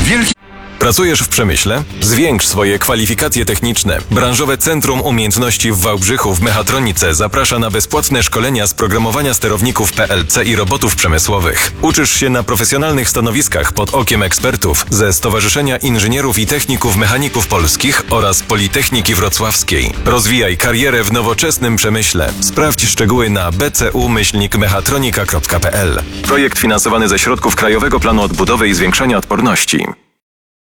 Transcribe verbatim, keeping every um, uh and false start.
Wielki... Pracujesz w przemyśle? Zwiększ swoje kwalifikacje techniczne. Branżowe Centrum Umiejętności w Wałbrzychu w Mechatronice zaprasza na bezpłatne szkolenia z programowania sterowników P L C i robotów przemysłowych. Uczysz się na profesjonalnych stanowiskach pod okiem ekspertów ze Stowarzyszenia Inżynierów i Techników Mechaników Polskich oraz Politechniki Wrocławskiej. Rozwijaj karierę w nowoczesnym przemyśle. Sprawdź szczegóły na b c u myślnik mechatronika kropka p l. Projekt finansowany ze środków Krajowego Planu Odbudowy i Zwiększania Odporności.